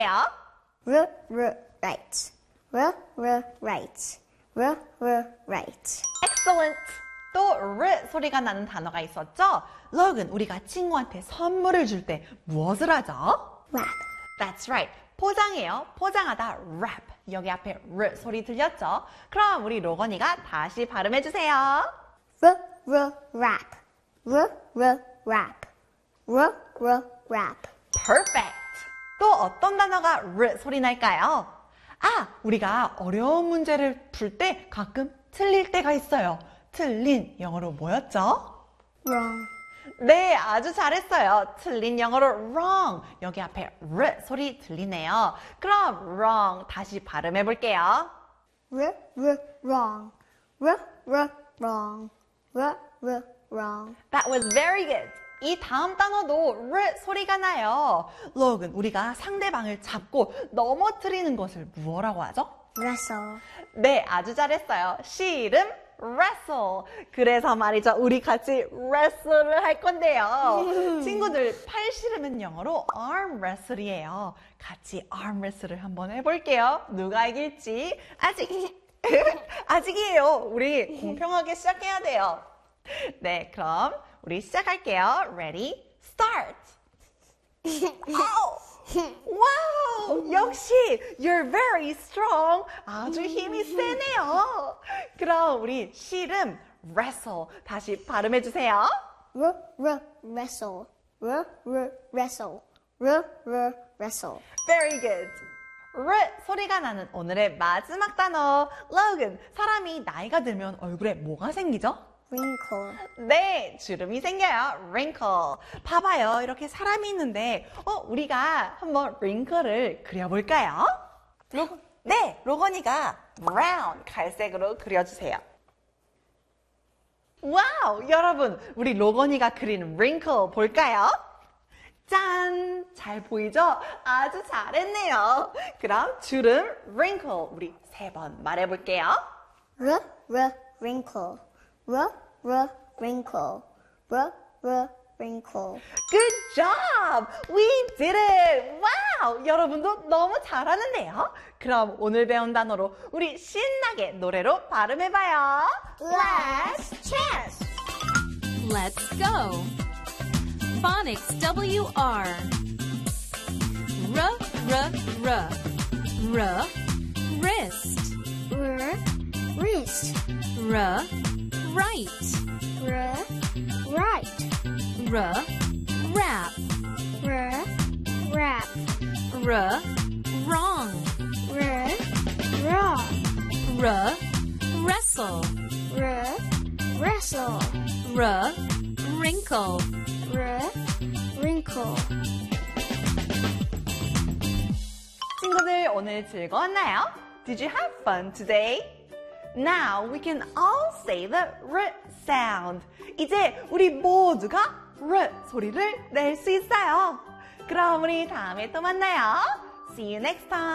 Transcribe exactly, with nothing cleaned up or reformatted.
R, R, right. R, R, right. R, R, right. Excellent. 또 R 소리가 나는 단어가 있었죠? 로건, 우리가 친구한테 선물을 줄 때 무엇을 하죠? Wrap. That's right. 포장해요. 포장하다 wrap. 여기 앞에 R 소리 들렸죠? 그럼 우리 로건이가 다시 발음해주세요. R, R, wrap. R, R, wrap. R, R, wrap. Perfect. 또 어떤 단어가 R 소리 날까요? 아, 우리가 어려운 문제를 풀 때 가끔 틀릴 때가 있어요. 틀린 영어로 뭐였죠? Wrong. 네, 아주 잘했어요. 틀린 영어로 wrong. 여기 앞에 R 소리 들리네요. 그럼 wrong 다시 발음해 볼게요. R, R, wrong. R, R, wrong. R, R, wrong. That was very good. 이 다음 단어도 R 소리가 나요. 로건, 우리가 상대방을 잡고 넘어뜨리는 것을 무엇라고 하죠? Wrestle. 네, 아주 잘했어요. 시 이름 wrestle. 그래서 말이죠. 우리 같이 wrestle를 할 건데요. 친구들, 팔 씨름은 영어로 arm wrestle이에요. 같이 arm wrestle를 한번 해볼게요. 누가 이길지 아직 아직이에요. 우리 공평하게 시작해야 돼요. 네, 그럼 우리 시작할게요. Ready, start. 와우! 역시 you're very strong. 아주 힘이 세네요. 그럼 우리 씨름 wrestle 다시 발음해 주세요. R, R, wrestle. R, R, wrestle. R, R, wrestle. Very good. R 소리가 나는 오늘의 마지막 단어. 로건, 사람이 나이가 들면 얼굴에 뭐가 생기죠? Wrinkle. 네, 주름이 생겨요. wrinkle. 봐봐요. 이렇게 사람이 있는데 어, 우리가 한번 wrinkle를 그려볼까요? 로, 네, 로건이가 brown, 갈색으로 그려주세요. 와우, 여러분, 우리 로건이가 그린 wrinkle 볼까요? 짠! 잘 보이죠? 아주 잘했네요. 그럼 주름 wrinkle 우리 세 번 말해볼게요. R, R, wrinkle. R, R, wrinkle. R, R, wrinkle. Good job! We did it! 와우! 여러분도 너무 잘하는데요? 그럼 오늘 배운 단어로 우리 신나게 노래로 발음해봐요. Last chance! Let's go. Phonics W R. R, R, R. R, wrist. R, wrist. R, right. R, right. R, wrap. R, wrap. R, wrong. R, wrong. R, wrestle. R, wrestle. R, wrinkle. R, wrinkle. 친구들 오늘 즐거웠나요? Did you have fun today? Now we can all say the R sound. 이제 우리 모두가 R 소리를 낼 수 있어요. 그럼 우리 다음에 또 만나요. See you next time.